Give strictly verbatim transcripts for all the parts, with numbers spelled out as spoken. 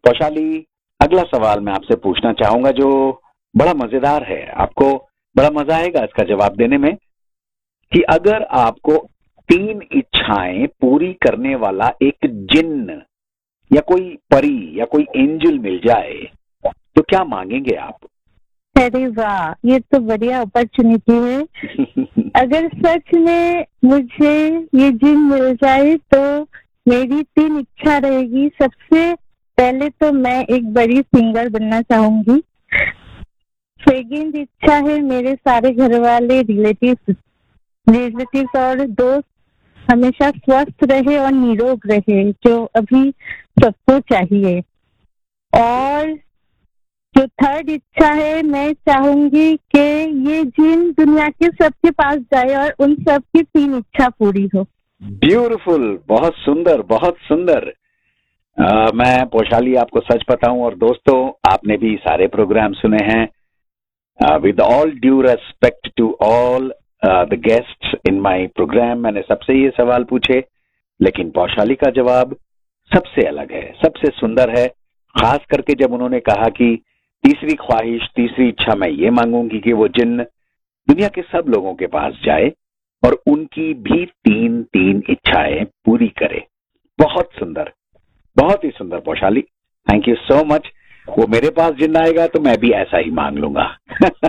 वैशाली, अगला सवाल मैं आपसे पूछना चाहूंगा जो बड़ा मजेदार है, आपको बड़ा मजा आएगा इसका जवाब देने में, कि अगर आपको तीन इच्छाएं पूरी करने वाला एक जिन्न या कोई परी या कोई एंजल मिल जाए तो क्या मांगेंगे आप? अरे वाह, ये तो बढ़िया अपॉर्चुनिटी है। अगर सच में मुझे ये जिन मिल जाए तो मेरी तीन इच्छा रहेगी। सबसे पहले तो मैं एक बड़ी सिंगर बनना चाहूंगी। सेकंड इच्छा है मेरे सारे घर वाले रिलेटिव रिलेटिव्स और दोस्त हमेशा स्वस्थ रहे और निरोग रहे, जो अभी सबको चाहिए। और जो थर्ड इच्छा है, मैं चाहूंगी कि ये जिन दुनिया के सबके पास जाए और उन सबकी तीन इच्छा पूरी हो। ब्यूटीफुल, बहुत सुंदर, बहुत सुंदर। आ, मैं वैशाली आपको सच बताऊं, और दोस्तों आपने भी सारे प्रोग्राम सुने हैं, with all due respect to all the guests in my programme, मैंने सबसे ये सवाल पूछे, लेकिन वैशाली का जवाब सबसे अलग है, सबसे सुंदर है। खास करके जब उन्होंने कहा कि तीसरी ख्वाहिश, तीसरी इच्छा मैं ये मांगूंगी कि वो जिन्न दुनिया के सब लोगों के पास जाए और उनकी भी तीन तीन इच्छाएं पूरी करे। बहुत सुंदर, बहुत ही सुंदर Vaishali, thank you so much. वो मेरे पास जिन्न आएगा तो मैं भी ऐसा ही मांग लूंगा।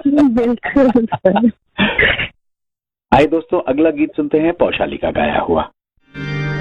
बिल्कुल। आइए दोस्तों, अगला गीत सुनते हैं वैशाली का गाया हुआ।